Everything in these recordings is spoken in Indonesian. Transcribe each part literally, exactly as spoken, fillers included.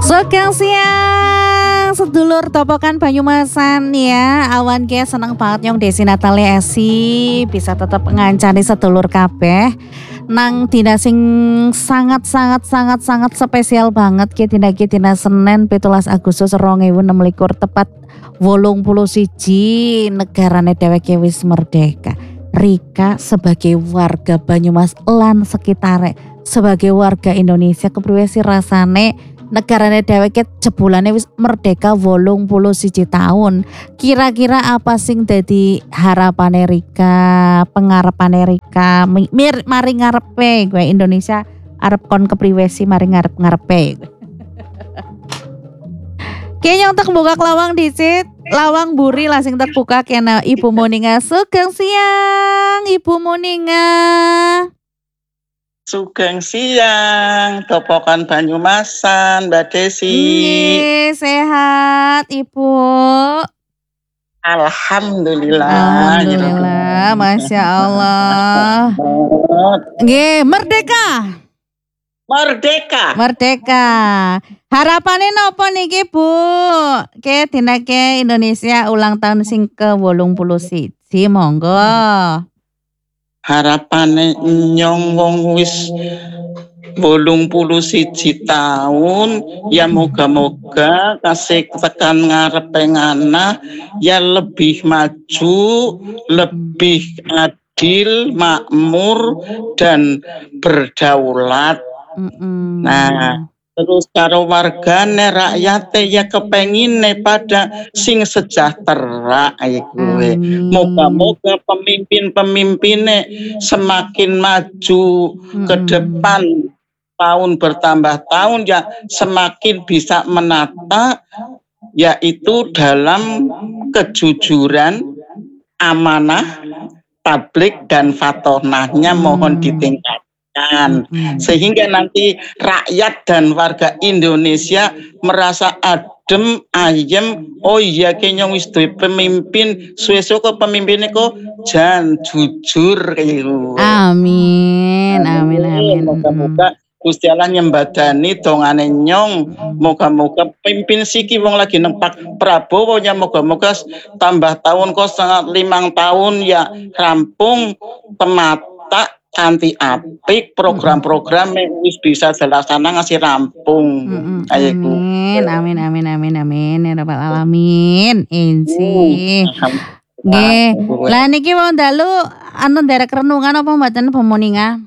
Sugeng siang sedulur topokan Banyumasan ya. Awan ke seneng banget nyong Desi Natalia Esi bisa tetap ngancani sedulur kabeh nang dina sing sangat sangat sangat sangat spesial banget ke dina ki dina Senin pitulas Agustus dua ribu enam belas tepat wolung puluh siji negarane dheweke wis merdeka. Rika sebagai warga Banyumas lan sekitare sebagai warga Indonesia kepriwe sih rasane negarane dheweke jebulane wis merdeka wolung puluh siji tahun. Kira-kira apa sing dadi harapane Rika, pengarepane Rika mir mari ngarepe gue Indonesia arep kon kepriwe sih mari ngarep-ngarepe. Kayaknya untuk buka lawang dicit, lawang buri lah sing terbuka kena Ibu Moninga. Sugeng siang Ibu Moninga. Sugeng siang, topokan Banyumasan, Mbak Desi. Nggih, sehat Ibu. Alhamdulillah. Alhamdulillah, Masya Allah. Nggih, merdeka. Merdeka. Merdeka. Harapannya nopo niki Bu? Ke dinake Indonesia ulang tahun sing ke wolung puluh siji, monggo. Harapane nyong wong wis wolung puluh siji tahun ya moga-moga kasih tekan ngarepe ngana ya lebih maju, lebih adil, makmur dan berdaulat. Mm-mm. Nah, terus karo wargane rakyate ya kepengine pada sing sejahtera iku. Moga-moga pemimpin-pemimpine semakin maju mm-hmm. ke depan, tahun bertambah tahun ya semakin bisa menata yaitu dalam kejujuran, amanah, tablik dan fatonahnya mohon ditingkatkan. Mm-hmm. Sehingga nanti rakyat dan warga Indonesia merasa adem, ayem. Oh iya kayaknya wis duwe pemimpin, suwe-suwe kok pemimpinnya kok jan jujur kayak gitu. Amin, amin, amin. Moga-moga Gusti Allah nyembadani dongane nyong. Moga-moga pimpin siki wong lagi nempak Prabowo nya moga-moga tambah tahun kok sangat limang tahun ya rampung temata anti apik program-program yang wis bisa dilaksanakan ngasih rampung. Mm-hmm. Amin, amin, amin, amin, amin, ya rabbal alamin. Insi. Nggih. Lah niki wong dalu anu nderek renungan apa mboten Bu Moninga?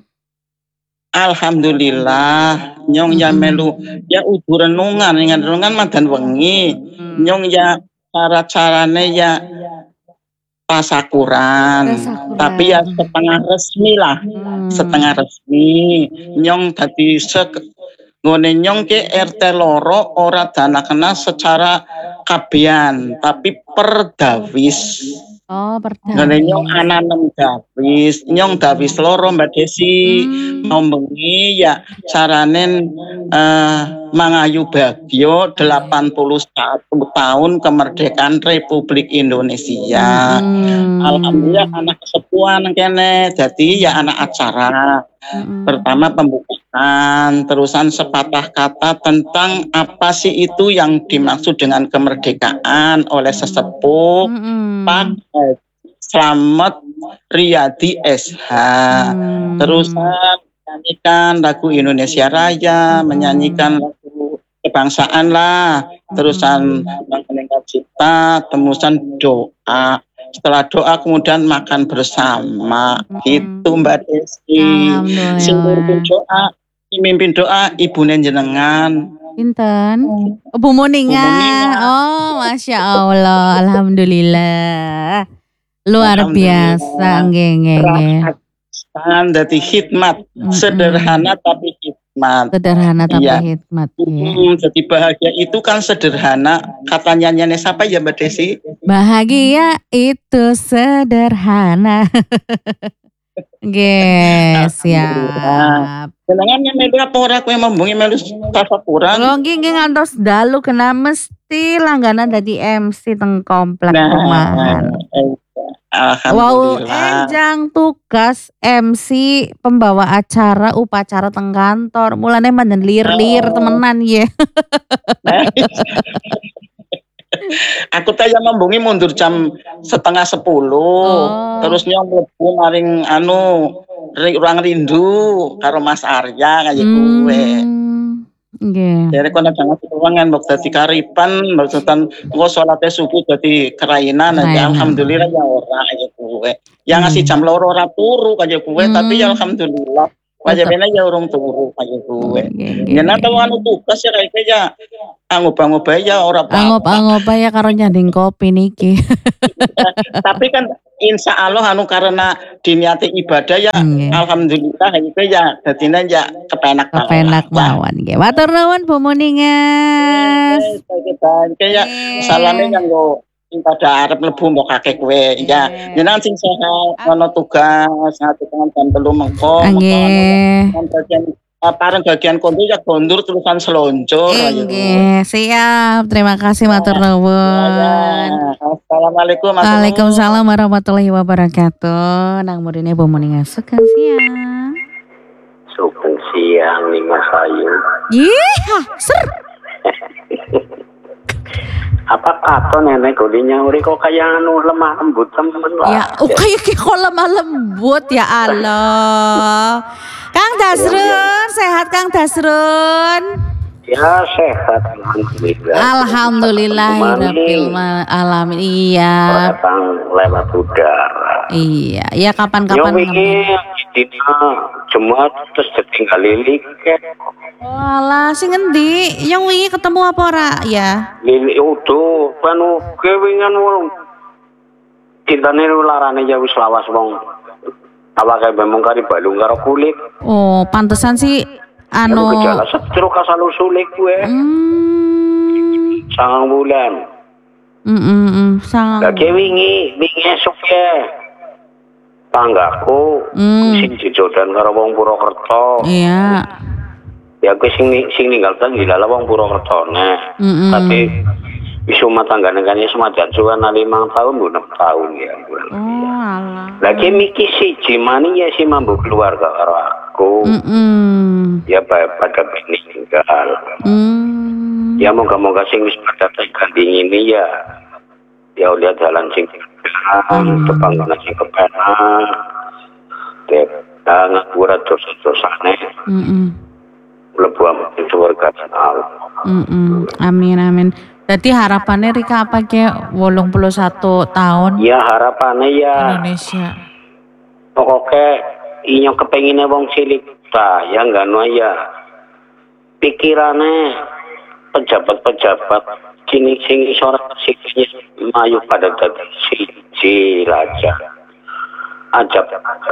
Alhamdulillah, nyong ya melu ya udu renungan, dengan renungan madan wengi. Hmm. Nyong ya cara-carane ya tasakuran, tapi ya setengah resmi lah, hmm. setengah resmi. Nyong tadi sek ngone nyong ke R T loro ora dana kena secara kabian, tapi per dawis. Oh, perdawis. Ngene nyong anak nem dawis, nyong dawis loro Mbak Desi. Hmm. Mau bengi ya carane uh, mangayu bagyo delapan puluh satu tahun kemerdekaan Republik Indonesia. Hmm. Alhamdulillah anak kesepuan kene, jadi ya anak acara. Hmm. Pertama pembukaan, terusan sepatah kata tentang apa sih itu yang dimaksud dengan kemerdekaan oleh sesepuh hmm. Pak Slamet Riyadi S H. Hmm. Terusan menyanyikan lagu Indonesia Raya, menyanyikan lagu kebangsaan lah. Terusan mengeningkat cipta, temusan doa. Setelah doa kemudian makan bersama. Hmm. Gitu Mbak Desi. Sing mimpin doa, mimpin doa Ibu jenengan. Pinten? Bu Moninga. Oh, Masya Allah. Alhamdulillah. Luar biasa. Nggih, nggih, nggih. Dadi hikmat, mm-hmm. sederhana tapi hikmat. Sederhana tapi ya. hikmat. Hmm, jadi bahagia itu kan sederhana. Kata nyanyiannya siapa ya Mbak Desi? Bahagia itu sederhana. Nggih, siap. Jenengan melu apa ora kowe membungi melu tasakuran? Lho nggih nggih ngantos dalu kena mesti langganan dadi M C teng komplek nah, perumahan. Eh, Wow, Alhamdulillah. enjang tugas M C pembawa acara upacara teng kantor. Mulane manden lir-lir Oh. temenan ye. Aku teh ya membungi mundur jam setengah sepuluh. Oh. Terus nyong mlebu maring anu ruang rindu karo Mas Arya kaya kuwe. Hmm. Nggih. Jadi kono jangan ruangan mbok dadi karipan maksudan engko salate subuh dadi kerainan aja alhamdulillah ya ora kaya kuwe. Yang ngasih jam loro ora turu kaya kuwe tapi ya alhamdulillah wajibnya ya urung turu kaya kuwe. Yen tau anu tugas ya kaya ya angop-angop ya ora apa-apa. Angop-angop ya karo nyanding kopi niki. Tapi kan insya Allah anu karena diniati ibadah ya alhamdulillah itu ya dadine ya kepenak kepenak mawon nggih. Matur nuwun Bu Muningas. Kayak salame kanggo sing pada arep mlebu mbok kakek kowe ya. Jenengan sing sehat ono tugas satu tangan jam telu mengko. Nggih. Parang bagian kondur ya kondur terusan seloncor. Nggih, siap. Terima kasih matur nuwun. Assalamualaikum. Waalaikumsalam warahmatullahi wabarakatuh. Nang murine Bu Muningas sugeng siang. Sugeng siang nih Mas Ayu. Yih, ser. Apa kata nenek golinya uri kok kayak anu lemah lembut temen lah. Ya, oh kayak kok lemah lembut ya Allah. Kang Dasrun, sehat Kang Dasrun? Ya sehat alhamdulillah. Alhamdulillahirabbil alamin. Iya. Datang lewat udara. Iya, ya kapan-kapan. Yo iki dina Jumat terus ditinggal Lili ke. Walah, sing ngendi? Yang wingi ketemu apa ora ya? Lili utuh panu kewingan wong. Cintane larane ya wis lawas wong. Awake memang kari balung karo kulit. Oh, pantesan sih anu gejala stroke asal usule kuwe. Hmm. Sangang bulan. Heeh, mm, sangang. Lagi wingi, wingi esuk ya. Tanggaku mm. sing jejodan karo wong Purwokerto. Iya. Ya aku sing sing ninggal teng dilala wong Purwokertone. Mm -mm. Tapi isu rumah tanggane kan ya semajan suwan lima tahun enam tahun ya. Oh, alah. Lagi mikir siji mani ya si mampu keluarga karo aku. Mm -mm. Ya pada meninggal. Mm. Ya moga-moga sing wis pada ganding ini ya ya lihat jalan sing kepenak, tepangana sing kepenak. Dek ngapura dosa-dosane. Heeh. Mlebu ambek surga Allah. Heeh. Amin amin. Berarti harapannya Rika apa ke wolong puluh satu tahun? Ya harapannya ya Indonesia. Pokoknya inyo kepenginnya wong cilik ta ya enggak no ya. Pikirannya pejabat-pejabat kini sing iso siknya mayu pada dadi siji raja. Ajab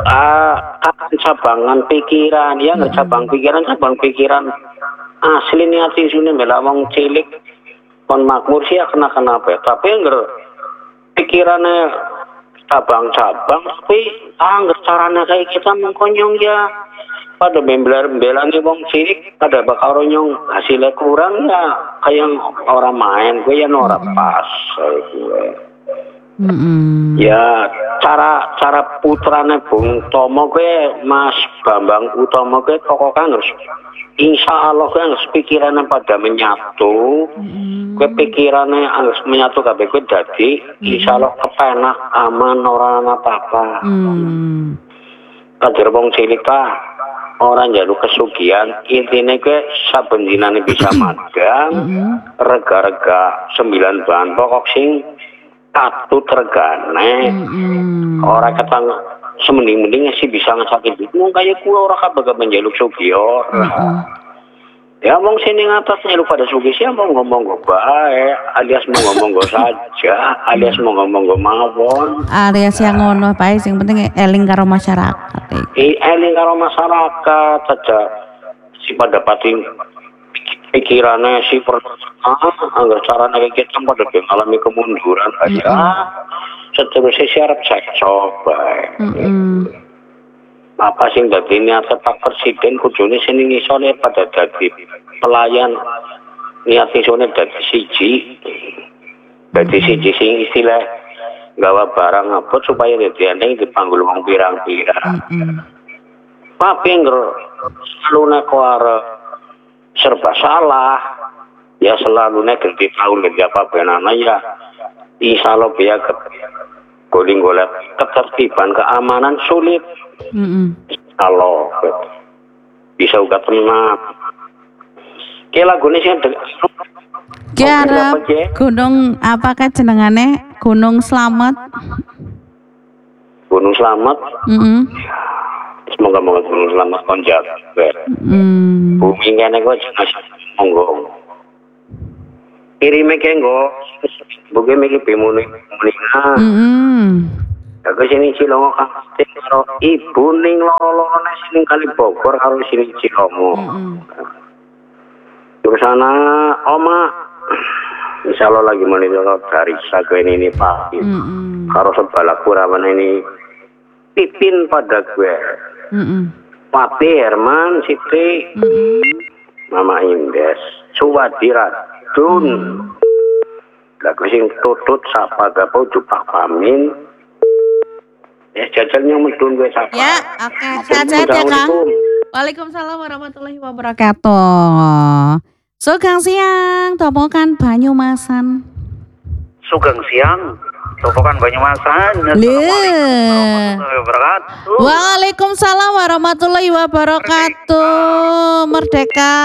ah cabangan pikiran ya enggak cabang pikiran cabang pikiran asli niat isune mbela wong cilik kon makmur sih ya kena kenapa ya. Tapi enggak pikirannya cabang-cabang tapi ah enggak caranya kayak kita mengkonyong ya pada membela-membela nih wong cilik pada bakal ronyong hasilnya kurang ya kayak orang main gue ya norak pas gue. Mm-hmm. Ya cara cara putrane Bung Tomo gue Mas Bambang Utomo gue pokok kan harus insya Allah gue harus pikirannya pada menyatu. Mm-hmm. Gue pikirannya harus menyatu kabeh gue jadi insya Allah kepenak aman orang apa-apa. Mm. Kadir wong cilik ta orang jaluk kesugihan intinya gue saben dinane bisa magang mm-hmm. rega-rega sembilan bahan pokok sing satu tergane mm-hmm. orang ketang semending-mendingnya sih bisa ngesakit mau kayak gue orang kabeh menjaluk sugiyo mm-hmm. ya ngomong sini ngatas nyeluk pada sugi sih mau ngomong gue baik alias mau ngomong gue saja alias mau ngomong gue mawon alias yang ngono baik yang penting eling karo masyarakat eh eling karo masyarakat saja si pada pating pikirannya si pertama agar caranya kayak kita pada mengalami kemunduran aja mm-hmm. seterusnya siarap saya coba mm-hmm. apa sing dadi niat Pak Presiden kudune sini ngisone pada dadi pelayan niat isone dadi siji dadi siji sing istilah gawa barang apa supaya dadi dipanggul wong pirang-pirang. Mm-mm. Tapi ngro selalu nek arep serba salah ya selalu nek ganti tahun ganti apa benana ya insyaallah biar ke goling golek ketertiban keamanan sulit. Mm-mm. Kalau bisa uga tenang. Ki lagune sing Ki arep gunung apakah jenengane? Gunung Slamet. Gunung Slamet. Heeh. Semoga moga Gunung Slamet kon jaga. Hmm. Bumi kene kok monggo. Kirime kenggo buge miki pimune muninga. Heeh. Aku sini Cilongo kasih karo ibu ning loro-lorone sini kali Bogor karo sini Cilongo. Heeh. Terus sana oma insyaallah lagi menilai dari sague ini Pak. Heeh. Karo sebalaku rawan ini pipin pada gue. Heeh. Papi Herman Siti. Heeh. Mama Indes Suwadi Radun. Lagu sing tutut sapa gapo jupak pamin. Ya jajalnya medun gue sapa. Ya, oke. Sehat-sehat ya, Kang. Waalaikumsalam warahmatullahi wabarakatuh. Sugeng siang, topokan Banyumasan. Sugeng siang, topokan Banyumasan. Le. Waalaikumsalam warahmatullahi wabarakatuh. Merdeka.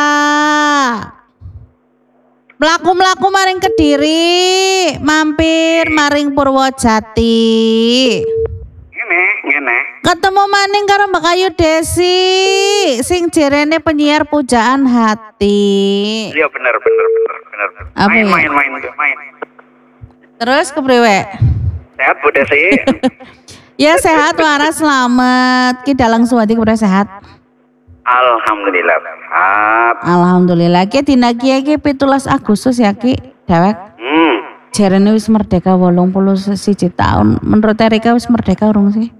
Mlaku-mlaku maring Kediri, mampir maring Purwojati. Ngene, ngene. Ketemu maning karo Mbak Ayu Desi, sing jerene penyiar pujaan hati. Iya bener bener bener bener. Apa main, ya? main main main. Terus kepriwe? Sehat Bu Desi. Ya sehat waras selamat. Ki dalang suwadi kepriwe sehat? Alhamdulillah sehat. Alhamdulillah. Ki dina ki pitulas Agustus ya Ki, dewek. Hmm. Jerene wis merdeka wolung puluh siji tahun. Menurut Erika wis merdeka urung sih?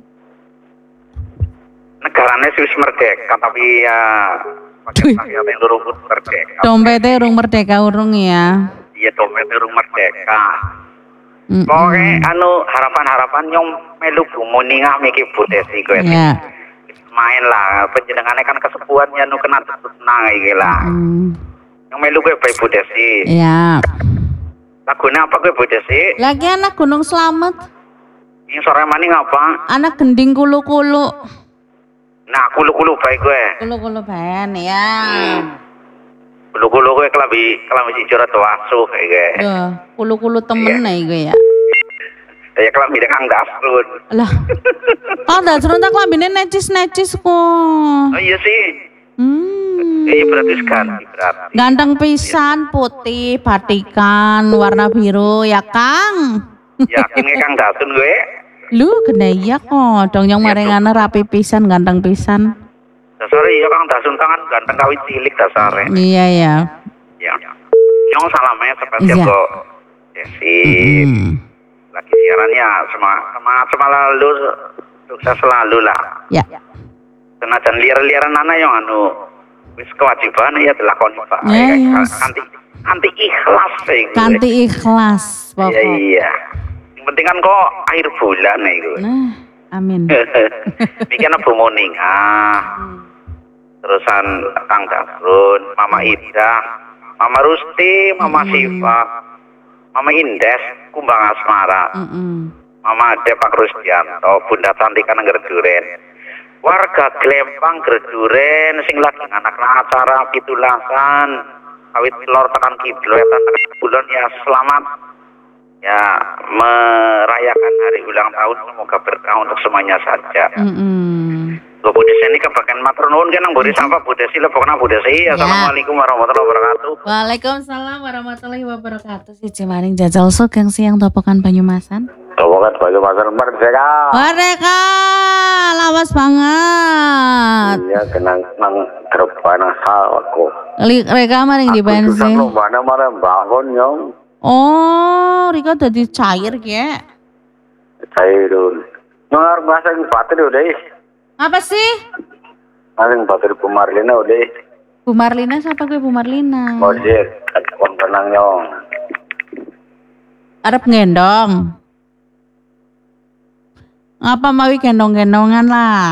Negaranya sih wis merdeka tapi ya pakai rakyat yang durung merdeka. Dompetnya urung merdeka urung ya. Iya dompetnya durung merdeka. Mm-mm. Pokoknya anu harapan-harapan yang melu bumuningah miki Bu Desi kowe. Ya. Main lah penjenengannya kan kesepuan ya nu kena tenang iki lah. Mm. Yang melu kowe bae Bu Desi. Ya. Lagune apa kowe Bu Desi? Lagi anak Gunung Slamet. Ini sore maning apa? Anak gending kulu-kulu. Nah, kulu-kulu bae kowe. Kulu-kulu ben ya. Kulu-kulu kowe kelambi kelambi sijur atau asuh iki. Duh, kulu-kulu temen Iya. nih gue ya. Ya kelambi Kang Dasrun. Lah. Kang Dasrun tak lambine necis-necis kok. Oh iya sih. Hmm. Iya berarti ganti berarti. Ganteng pisan, putih, batikan, warna biru ya Kang. Yakin nggak Kang Dasrun gue? Lu gede iya kok, dong yang Iya, marengana rapi pisan, ganteng pisan. Dasar iya Kang Dasrun tangan ganteng kawin cilik dasare. Iya ya. Ya. Nyong salamnya spesial Iya. kok. Desi. Hmm. Lagi siarannya semangat semangat selalu sukses selalu lah. Ya. Senajan liar-liaran anak yang anu wis kewajiban ya dilakoni Pak. Ya, Ya, yes. Kanti kanti ikhlas sih. gue. Kanti ikhlas Iya pokok. iya. Yang penting kan kok akhir bulan nih gue. Nah, amin. Bikin apa morning ah. Terusan Kang Dasrun, Mama Ida, Mama Rusti, Mama Siva, Mama Indes, Kumbang Asmara, Mm-mm. Mama Ade Pak Rusdianto, Bunda Santika nang Gerduren. Warga Glempang Gerduren sing lagi anak acara pitulasan awit lor tekan kiblo ya tekan bulan ya selamat ya merayakan hari ulang tahun semoga berkah untuk semuanya saja. Mm-mm. Bu Desi ini kebagian matur nuwun kan nang mburi sapa Bu Desi lepokna Bu Desi. Assalamualaikum warahmatullahi wabarakatuh. Waalaikumsalam warahmatullahi wabarakatuh. Siji maring jajal sugeng siang topokan Banyumasan. Topokan Banyumasan merdeka. Merdeka, lawas banget. Iya kenang nang terpana salku. Li reka maring di bensin. Aku susah mana mana bangun nyong. Oh, Rika dadi cair ya. Cairun. Ngar bahasa yang batin udah. Apa sih? Yang batin Bu Marlina udah. Bu Marlina siapa gue Bu Marlina? Ojek, kon tenang nyong. Arep ngendong. Ngapa mawi gendong-gendongan lah?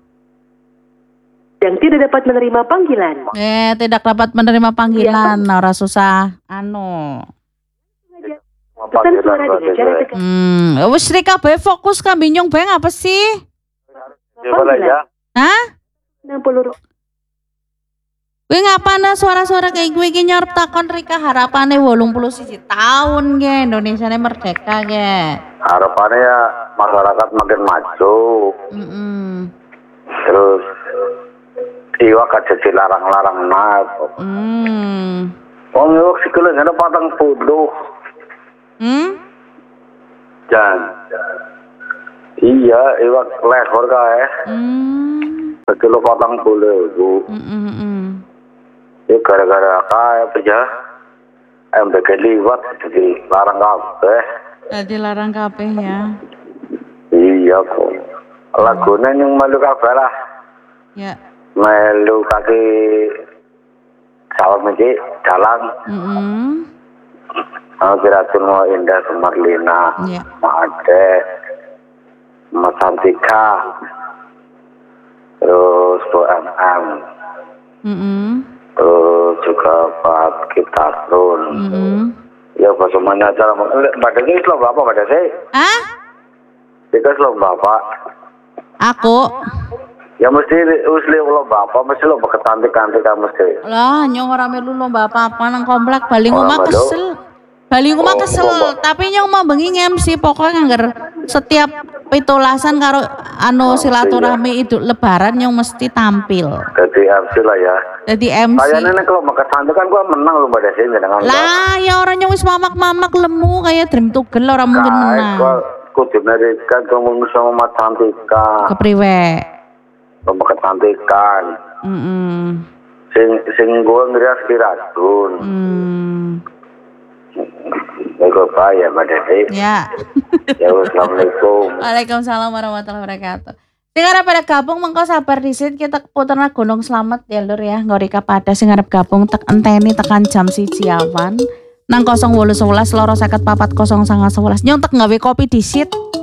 Yang tidak dapat menerima panggilan. Eh, tidak dapat menerima panggilan. Ora susah. Anu. Pesan suara dengan cara tekan. Hmm, wis rek kabeh fokus ka binyong beng apa sih? Gimana ya? Hah? enam puluh Kuwi ngapana suara-suara kayak gue iki nyorep takon Rika harapane wolung puluh siji tahun ge Indonesia merdeka ge. Harapannya ya masyarakat makin maju. Mm-mm. Terus iwak aja dilarang-larang naik. Hmm. Wong iwak sikile ngene patang puluh. Hmm? Jan. Iya, iwak lehor kae. Hmm. Sekilo patang puluh, Bu. Mm-mm. Ya gara-gara kae aja. M B K liwat jadi larang kabeh. Jadi larang kabeh ya. Iya kok. Lagune yang melu kabeh lah. Ya. Melu kaki sawah meji jalan. Mm-mm. Aku kira semua indah Sumarlina, Ya. Made, Mas Santika, terus Bu M M, Mm-mm. terus juga Pak Kitarun. Mm-mm. Ya pas semuanya acara, badannya Islam Bapak, badan saya, Ah? kita Islam Bapak. Aku. Ya mesti usli lo Bapak, mesti lo ketantik-kantik mesti. Lah, nyong ora melu lomba apa-apa nang komplek Bali Ora ngomah melu? kesel. Bali ngomah Oh, kesel, lomba. tapi nyong mau bengi M C pokoknya ngger setiap pitulasan karo anu Oh, silaturahmi itu lebaran nyong mesti tampil. Jadi M C lah ya. Jadi M C. Kayaknya nih kalau mau ketantik kan gua menang lo pada sini dengan Lah, ya orang nyong wis mamak-mamak lemu kayak Dream Tugel ora mungkin menang. Gua kudu narikan ngomong sama Mas Santika. Kepriwe? Lomba kecantikan. Mm-mm. Sing sing gua ngerias kiratun. Hmm. Ego ya Mbak Desi. Ya. Ya Assalamualaikum. Waalaikumsalam warahmatullahi wabarakatuh. Sing arep pada gabung mengko sabar disit kita puterna Gunung Slamet ya Lur ya. Ngorika pada sing arep gabung tek enteni tekan jam siji awan. Nang nol delapan satu satu loro seket papat nol sanga sebelas nyontek gawe kopi disit.